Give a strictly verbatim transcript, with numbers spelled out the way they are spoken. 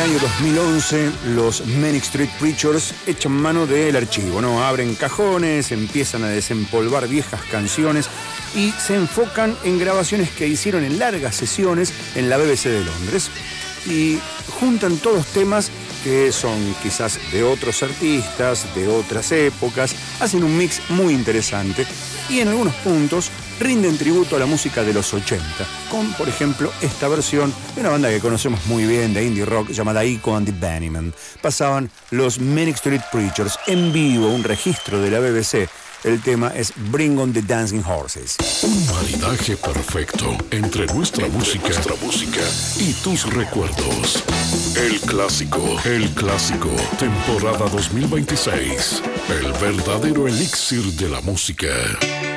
año dos mil once, los Manic Street Preachers echan mano del archivo, ¿no? Abren cajones, empiezan a desempolvar viejas canciones y se enfocan en grabaciones que hicieron en largas sesiones en la B B C de Londres. Y juntan todos temas que son quizás de otros artistas, de otras épocas, hacen un mix muy interesante y en algunos puntos rinden tributo a la música de los ochenta, con, por ejemplo, esta versión de una banda que conocemos muy bien de indie rock llamada Echo and the Bunnymen. Pasaban los Manic Street Preachers en vivo, un registro de la B B C. El tema es Bring on the Dancing Horses. Un maridaje perfecto entre nuestra entre música, nuestra música y tus recuerdos. El clásico, el clásico, temporada dos mil veintiséis. El verdadero elixir de la música.